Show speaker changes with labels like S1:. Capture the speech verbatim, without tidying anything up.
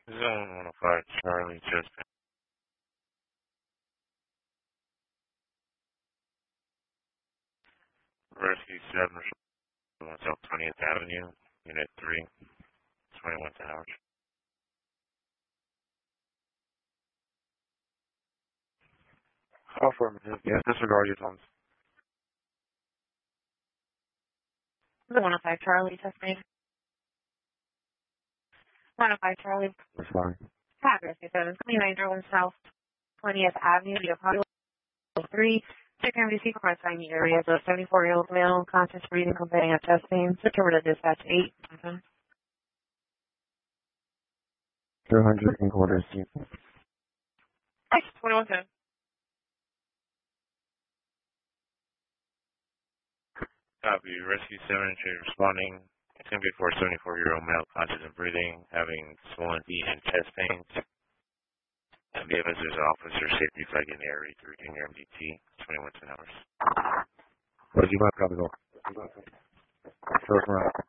S1: Zone one oh five, Charlie, just Rescue seven, South twentieth Avenue, Unit three, twenty-one Towers. Affirmative. Yes, disregard your tones.
S2: one oh five Charlie, testing. one oh five Charlie.
S1: That's fine.
S2: Pat, Rescue seven, twenty-nine Derwin South twentieth Avenue, Leopoldo three. Check M D C for assignee areas of seventy-four-year-old male, conscious breathing, completing a chest pain. September to dispatch eight. Okay.
S1: two hundred and quarters.
S2: twenty-one ten.
S1: Copy. Rescue seven, she's responding. It's going to be for a seventy-four-year-old male, conscious and breathing, having swollen feet and chest pains. And the evidence is officer safety flag in the area through junior M D T, twenty-one ten hours. What did you want? Copy, go. First round.